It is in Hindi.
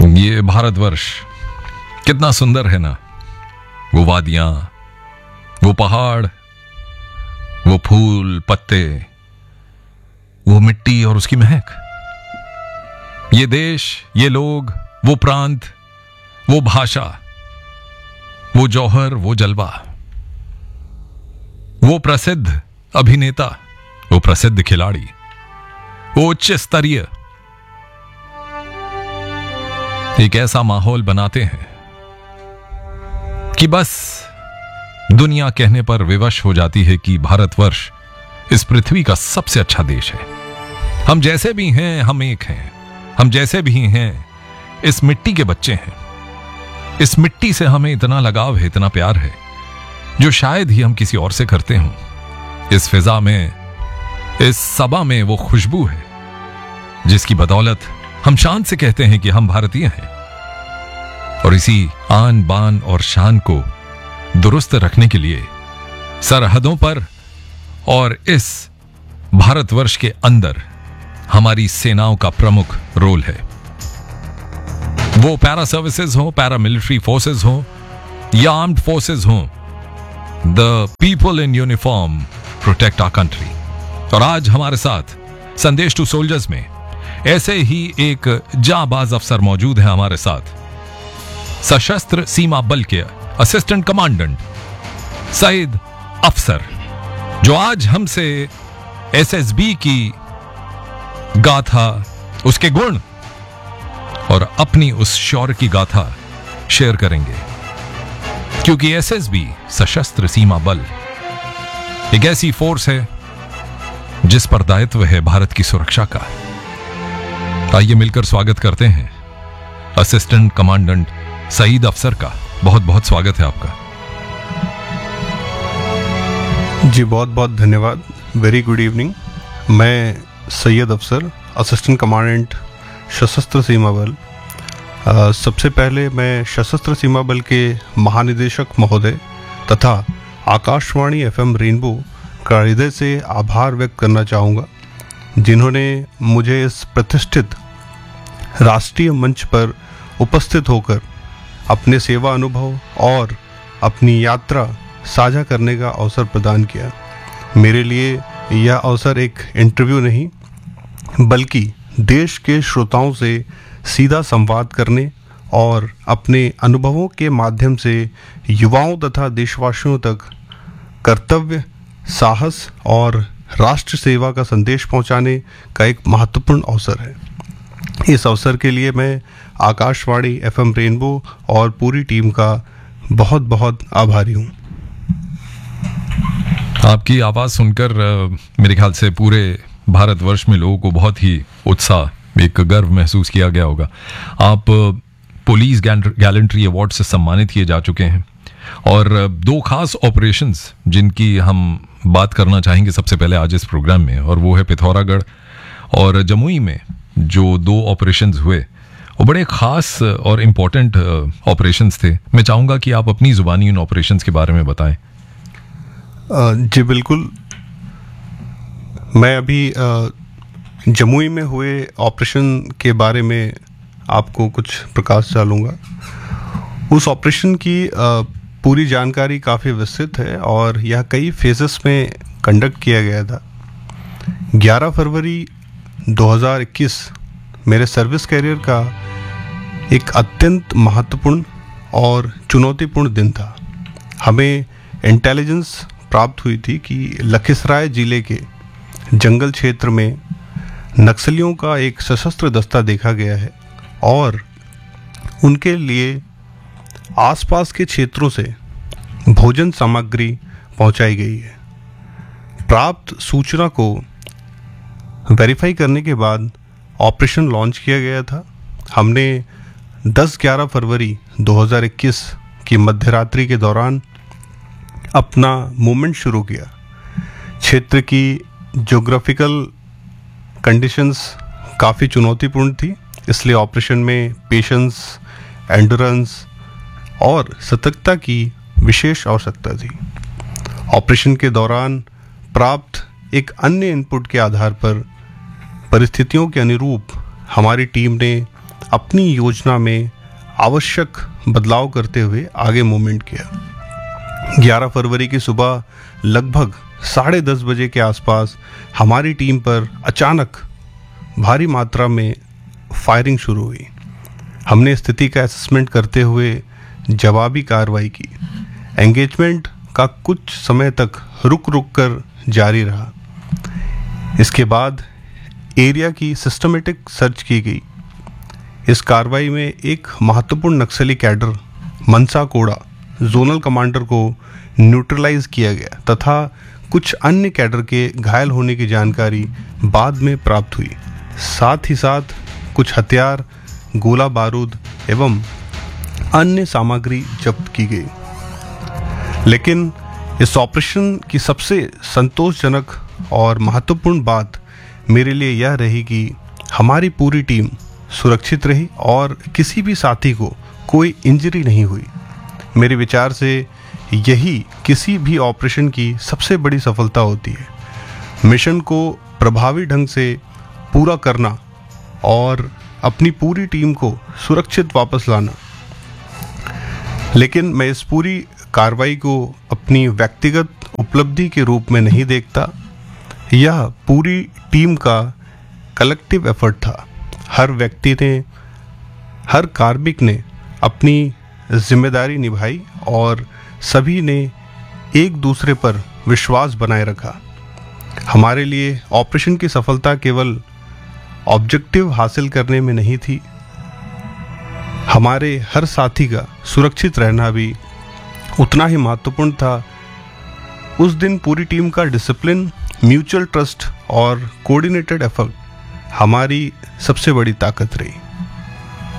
ये भारतवर्ष कितना सुंदर है ना। वो वादियां, वो पहाड़, वो फूल पत्ते, वो मिट्टी और उसकी महक। ये देश, ये लोग, वो प्रांत, वो भाषा, वो जौहर, वो जलवा, वो प्रसिद्ध अभिनेता, वो प्रसिद्ध खिलाड़ी, वो उच्च स्तरीय एक ऐसा माहौल बनाते हैं कि बस दुनिया कहने पर विवश हो जाती है कि भारतवर्ष इस पृथ्वी का सबसे अच्छा देश है। हम जैसे भी हैं, हम एक हैं। हम जैसे भी हैं, इस मिट्टी के बच्चे हैं। इस मिट्टी से हमें इतना लगाव है, इतना प्यार है, जो शायद ही हम किसी और से करते हों। इस फिजा में, इस सभा में वो खुशबू है जिसकी बदौलत हम शान से कहते हैं कि हम भारतीय हैं। और इसी आन बान और शान को दुरुस्त रखने के लिए सरहदों पर और इस भारतवर्ष के अंदर हमारी सेनाओं का प्रमुख रोल है। वो पैरा सर्विसेज हो, पैरा मिलिट्री फोर्सेज हो या आर्म्ड फोर्सेज हो, the people in uniform protect our country. और आज हमारे साथ संदेश टू सोल्जर्स में ऐसे ही एक जाबाज अफसर मौजूद है हमारे साथ, सशस्त्र सीमा बल के असिस्टेंट कमांडेंट सईद अफसर, जो आज हमसे एसएसबी की गाथा, उसके गुण और अपनी उस शौर्य की गाथा शेयर करेंगे। क्योंकि एसएसबी सशस्त्र सीमा बल एक ऐसी फोर्स है जिस पर दायित्व है भारत की सुरक्षा का। आइए मिलकर स्वागत करते हैं असिस्टेंट कमांडेंट सईद अफसर का। बहुत बहुत स्वागत है आपका। जी बहुत बहुत धन्यवाद। Very good evening. मैं सैयद अफसर, असिस्टेंट कमांडेंट सशस्त्र सीमा बल। सबसे पहले मैं सशस्त्र सीमा बल के महानिदेशक महोदय तथा आकाशवाणी एफएम रेनबो का हृदय से आभार व्यक्त करना चाहूँगा, जिन्होंने मुझे इस प्रतिष्ठित राष्ट्रीय मंच पर उपस्थित होकर अपने सेवा अनुभव और अपनी यात्रा साझा करने का अवसर प्रदान किया। मेरे लिए यह अवसर एक इंटरव्यू नहीं, बल्कि देश के श्रोताओं से सीधा संवाद करने और अपने अनुभवों के माध्यम से युवाओं तथा देशवासियों तक कर्तव्य, साहस और राष्ट्र सेवा का संदेश पहुंचाने का एक महत्वपूर्ण अवसर है। इस अवसर के लिए मैं आकाशवाणी एफएम रेनबो और पूरी टीम का बहुत बहुत आभारी हूँ। आपकी आवाज़ सुनकर मेरे ख्याल से पूरे भारतवर्ष में लोगों को बहुत ही उत्साह, एक गर्व महसूस किया गया होगा। आप पुलिस गैलेंट्री अवार्ड से सम्मानित किए जा चुके हैं और दो खास ऑपरेशंस जिनकी हम बात करना चाहेंगे सबसे पहले आज इस प्रोग्राम में, और वो है पिथौरागढ़ और जमुई में जो दो ऑपरेशंस हुए, वो बड़े खास और इम्पोर्टेंट ऑपरेशंस थे। मैं चाहूँगा कि आप अपनी ज़ुबानी उन ऑपरेशंस के बारे में बताएं। जी बिल्कुल। मैं अभी जमुई में हुए ऑपरेशन के बारे में आपको कुछ प्रकाश डालूंगा। उस ऑपरेशन की पूरी जानकारी काफ़ी विस्तृत है और यह कई फेजेस में कंडक्ट किया गया था। 11 फरवरी 2021 मेरे सर्विस कैरियर का एक अत्यंत महत्वपूर्ण और चुनौतीपूर्ण दिन था। हमें इंटेलिजेंस प्राप्त हुई थी कि लखीसराय जिले के जंगल क्षेत्र में नक्सलियों का एक सशस्त्र दस्ता देखा गया है और उनके लिए आसपास के क्षेत्रों से भोजन सामग्री पहुंचाई गई है। प्राप्त सूचना को वेरीफाई करने के बाद ऑपरेशन लॉन्च किया गया था। हमने 10-11 फरवरी 2021 की मध्यरात्रि के दौरान अपना मूवमेंट शुरू किया। क्षेत्र की ज्योग्राफिकल कंडीशंस काफ़ी चुनौतीपूर्ण थी, इसलिए ऑपरेशन में पेशेंस, एंडोरेंस और सतर्कता की विशेष आवश्यकता थी। ऑपरेशन के दौरान प्राप्त एक अन्य इनपुट के आधार पर परिस्थितियों के अनुरूप हमारी टीम ने अपनी योजना में आवश्यक बदलाव करते हुए आगे मूवमेंट किया। 11 फरवरी की सुबह लगभग 10:30 बजे के आसपास हमारी टीम पर अचानक भारी मात्रा में फायरिंग शुरू हुई। हमने स्थिति का असेसमेंट करते हुए जवाबी कार्रवाई की। एंगेजमेंट का कुछ समय तक रुक कर जारी रहा। इसके बाद एरिया की सिस्टमेटिक सर्च की गई। इस कार्रवाई में एक महत्वपूर्ण नक्सली कैडर मनसा कोड़ा जोनल कमांडर को न्यूट्रलाइज किया गया तथा कुछ अन्य कैडर के घायल होने की जानकारी बाद में प्राप्त हुई। साथ ही साथ कुछ हथियार, गोला बारूद एवं अन्य सामग्री जब्त की गई। लेकिन इस ऑपरेशन की सबसे संतोषजनक और महत्वपूर्ण बात मेरे लिए यह रही कि हमारी पूरी टीम सुरक्षित रही और किसी भी साथी को कोई इंजरी नहीं हुई। मेरे विचार से यही किसी भी ऑपरेशन की सबसे बड़ी सफलता होती है, मिशन को प्रभावी ढंग से पूरा करना और अपनी पूरी टीम को सुरक्षित वापस लाना। लेकिन मैं इस पूरी कार्रवाई को अपनी व्यक्तिगत उपलब्धि के रूप में नहीं देखता। यह पूरी टीम का कलेक्टिव एफर्ट था। हर व्यक्ति ने, हर कार्मिक ने अपनी जिम्मेदारी निभाई और सभी ने एक दूसरे पर विश्वास बनाए रखा। हमारे लिए ऑपरेशन की सफलता केवल ऑब्जेक्टिव हासिल करने में नहीं थी, हमारे हर साथी का सुरक्षित रहना भी उतना ही महत्वपूर्ण था। उस दिन पूरी टीम का डिसिप्लिन, म्यूचुअल ट्रस्ट और कोऑर्डिनेटेड एफर्ट हमारी सबसे बड़ी ताकत रही।